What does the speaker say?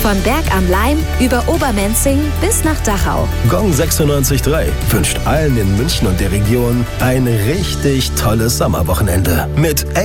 Von Berg am Laim über Obermenzing bis nach Dachau. Gong 96.3 wünscht allen in München und der Region ein richtig tolles Sommerwochenende mit